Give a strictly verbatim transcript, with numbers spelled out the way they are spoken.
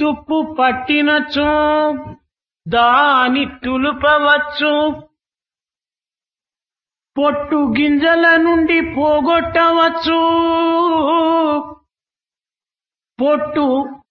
తుప్పు పట్టినచో దాని తులుపవచ్చు, పొట్టు గింజల నుండి పోగొట్టవచ్చు. పొట్టు